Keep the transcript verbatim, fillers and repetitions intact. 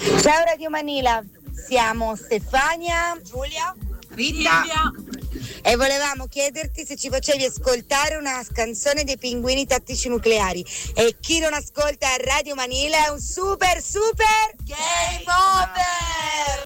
Ciao Radio Manila, siamo Stefania, Giulia, Rita e volevamo chiederti se ci facevi ascoltare una canzone dei Pinguini Tattici Nucleari. E chi non ascolta Radio Manila è un super super game over!